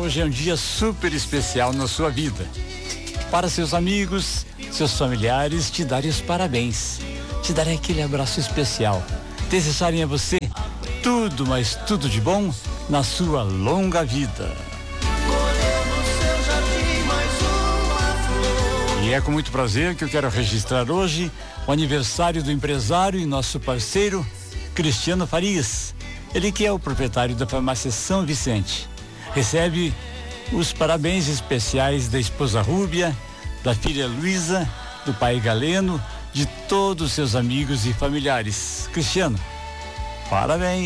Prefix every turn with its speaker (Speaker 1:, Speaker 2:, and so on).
Speaker 1: hoje é um dia super especial na sua vida. Para seus amigos, seus familiares te darem os parabéns, te darem aquele abraço especial, desejarem a você tudo, mas tudo de bom na sua longa vida. E é com muito prazer que eu quero registrar hoje o aniversário do empresário e nosso parceiro, Cristiano Farias. Ele que é o proprietário da farmácia São Vicente. Recebe os parabéns especiais da esposa Rúbia, da filha Luísa, do pai Galeno, de todos os seus amigos e familiares. Cristiano, parabéns!